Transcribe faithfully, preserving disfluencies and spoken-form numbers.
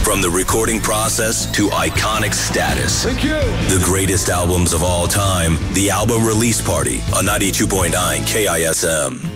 From the recording process to iconic status. Thank you. The greatest albums of all time. The album release party on ninety-two point nine K I S M.